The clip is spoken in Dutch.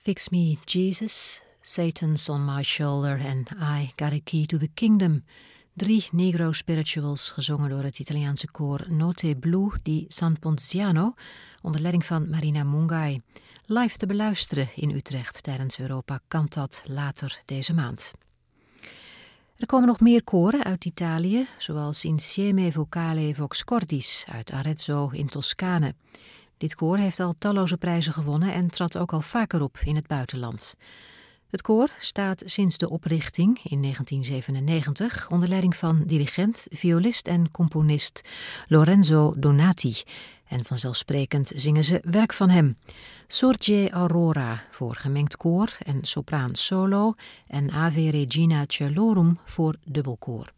Fix Me Jesus, Satan's on my shoulder and I got a key to the kingdom. 3 Negro spirituals gezongen door het Italiaanse koor Notte Blu di San Ponziano onder leiding van Marina Mungai. Live te beluisteren in Utrecht tijdens Europa Cantat later deze maand. Er komen nog meer koren uit Italië, zoals Insieme Vocale Vox Cordis uit Arezzo in Toscane. Dit koor heeft al talloze prijzen gewonnen en trad ook al vaker op in het buitenland. Het koor staat sinds de oprichting in 1997 onder leiding van dirigent, violist en componist Lorenzo Donati. En vanzelfsprekend zingen ze werk van hem. Sorge Aurora voor gemengd koor en sopraan solo en Ave Regina Celorum voor dubbelkoor.